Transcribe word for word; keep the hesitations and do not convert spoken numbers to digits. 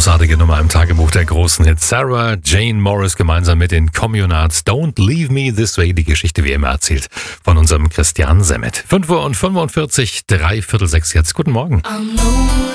Großartige Nummer im Tagebuch der großen Hits. Sarah Jane Morris gemeinsam mit den Communards. Don't Leave Me This Way. Die Geschichte wie immer erzählt von unserem Christian Semmet. fünf Uhr fünfundvierzig, drei Viertel sechs jetzt. Guten Morgen.